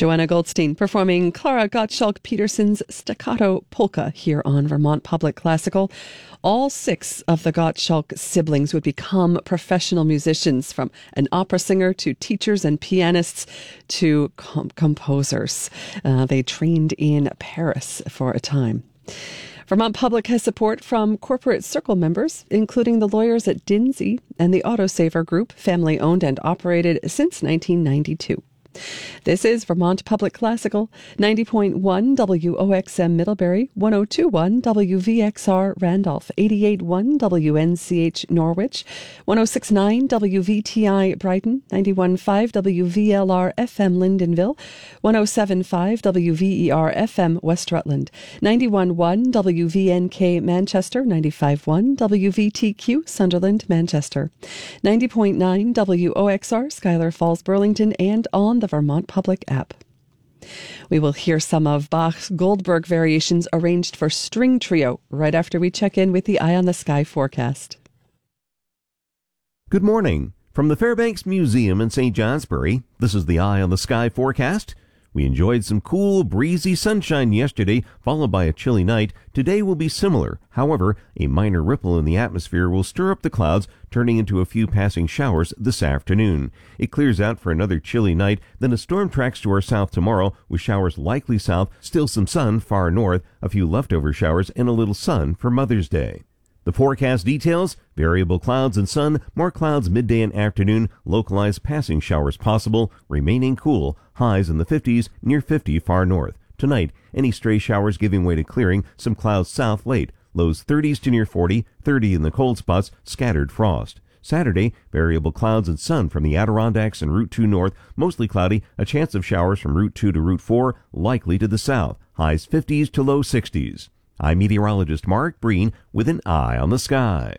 Joanna Goldstein performing Clara Gottschalk-Peterson's Staccato Polka here on Vermont Public Classical. All 6 of the Gottschalk siblings would become professional musicians, from an opera singer to teachers and pianists to composers. They trained in Paris for a time. Vermont Public has support from corporate circle members, including the lawyers at Dinsey and the Autosaver Group, family owned and operated since 1992. This is Vermont Public Classical, 90.1 WOXM Middlebury, 102.1 WVXR Randolph, 88.1 WNCH Norwich, 106.9 WVTI Brighton, 91.5 WVLR FM Lyndonville, 107.5 WVER FM West Rutland, 91.1 WVNK Manchester, 95.1 WVTQ Sunderland Manchester, 90.9 WOXR Schuyler Falls Burlington, and on the Vermont Public app. We will hear some of Bach's Goldberg variations arranged for string trio right after we check in with the Eye on the Sky forecast. Good morning. From the Fairbanks Museum in St. Johnsbury, this is the Eye on the Sky forecast. We enjoyed some cool, breezy sunshine yesterday, followed by a chilly night. Today will be similar. However, a minor ripple in the atmosphere will stir up the clouds, turning into a few passing showers this afternoon. It clears out for another chilly night, then a storm tracks to our south tomorrow, with showers likely south, still some sun far north, a few leftover showers, and a little sun for Mother's Day. The forecast details: variable clouds and sun, more clouds midday and afternoon, localized passing showers possible, remaining cool, highs in the 50s, near 50 far north. Tonight, any stray showers giving way to clearing, some clouds south late, lows 30s to near 40, 30 in the cold spots, scattered frost. Saturday, variable clouds and sun from the Adirondacks and Route 2 north, mostly cloudy, a chance of showers from Route 2 to Route 4, likely to the south, highs 50s to low 60s. I'm meteorologist Mark Breen with an Eye on the Sky.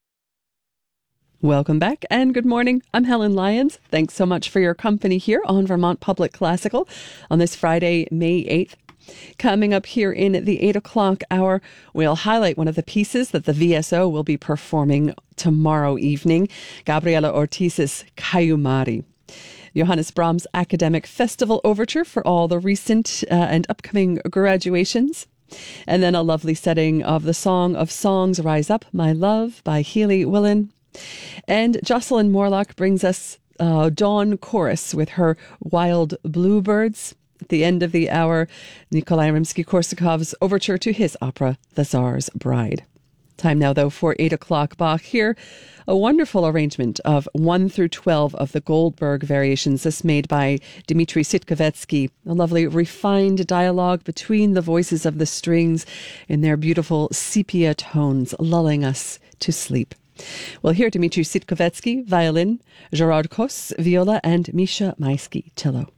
Welcome back and good morning. I'm Helen Lyons. Thanks so much for your company here on Vermont Public Classical on this Friday, May 8th. Coming up here in the 8 o'clock hour, we'll highlight one of the pieces that the VSO will be performing tomorrow evening, Gabriela Ortiz's Cayumari. Johannes Brahms' Academic Festival Overture for all the recent and upcoming graduations. And then a lovely setting of the Song of Songs, Rise Up, My Love by Healy Willan. And Jocelyn Morlock brings us Dawn Chorus with her Wild Bluebirds. At the end of the hour, Nikolai Rimsky-Korsakov's overture to his opera, The Tsar's Bride. Time now, though, for 8 o'clock Bach here. A wonderful arrangement of 1 through 12 of the Goldberg variations, this made by Dmitri Sitkovetsky. A lovely refined dialogue between the voices of the strings in their beautiful sepia tones, lulling us to sleep. We'll hear Dmitri Sitkovetsky, violin, Gerard Kos, viola, and Misha Maisky, cello.